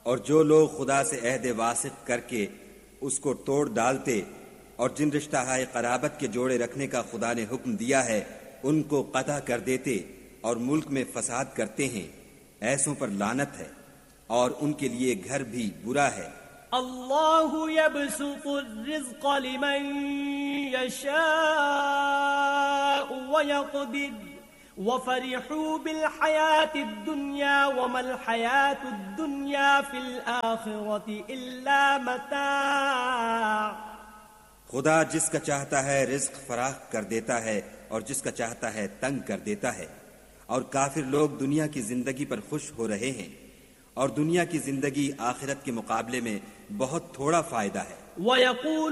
और जो लोग खुदा से अहद वासिक करके उसको तोड़ डालते और जिन रिश्ता-ए क़राबत के जोड़े रखने का खुदा ने हुक्म दिया है उनको क़ता कर देते और मुल्क में फसाद करते हैं, ऐसों पर लानत है और उनके लिए घर भी बुरा है। अल्लाहु यबसुतुर-रिज़्क़ लिमन यशाअ व यक़दिर व फ़रिहू बिल हयातिद दुनिया व मल हयातुद दुनिया फिल आखिरति इल्ला मता। खुदा जिसका चाहता है रिज़्क़ फराख कर देता है और जिसका चाहता है तंग कर देता है, और काफिर लोग दुनिया की जिंदगी पर खुश हो रहे हैं और दुनिया की जिंदगी आखिरत के मुकाबले में बहुत थोड़ा फायदा है।